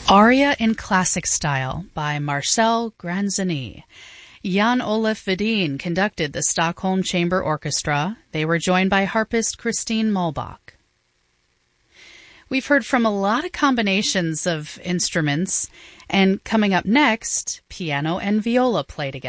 Aria in Classic Style by Marcel Granzani. Jan-Olaf Vedin conducted the Stockholm Chamber Orchestra. They were joined by harpist Christine Muhlbach. We've heard from a lot of combinations of instruments, and coming up next, piano and viola play together.